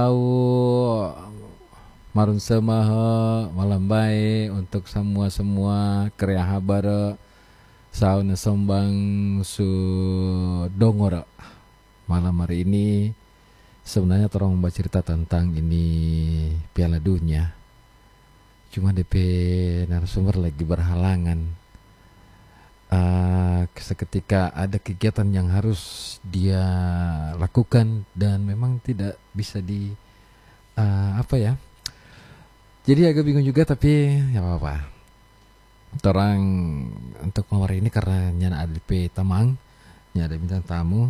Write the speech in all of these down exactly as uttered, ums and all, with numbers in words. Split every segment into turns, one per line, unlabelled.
Tahu marun semaha malam baik untuk semua-semua kriya habara sauna sombang su dongora. Malam hari ini sebenarnya torang mau cerita tentang ini Piala Dunia. Cuma D P narasumber lagi berhalangan. Uh, seketika ada kegiatan yang harus dia lakukan dan memang tidak bisa di uh, apa ya. Jadi agak bingung juga, tapi ya apa-apa. Torang untuk malam ini karena nyana ada D P tamang, nyana ada bintang tamu.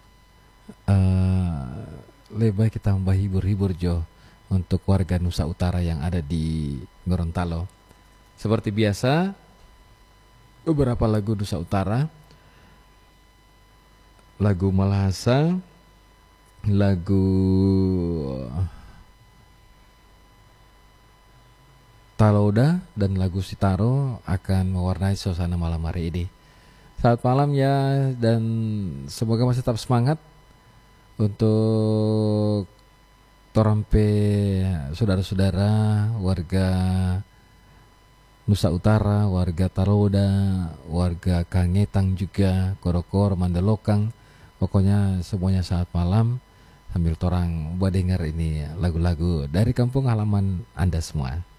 Uh, lebih baik kita membahibur-hibur jo untuk warga Nusa Utara yang ada di Gorontalo. Seperti biasa, beberapa lagu Nusa Utara, lagu Malahasa, lagu Taloda, dan lagu Sitaro akan mewarnai suasana malam hari ini. Selamat malam ya, dan semoga masih tetap semangat untuk torampe saudara-saudara warga Nusa Utara, warga Taloda, warga Kangetang juga, Korokor, Mandalokang. Pokoknya semuanya saat malam sambil torang buat dengar ini lagu-lagu dari kampung halaman Anda semua.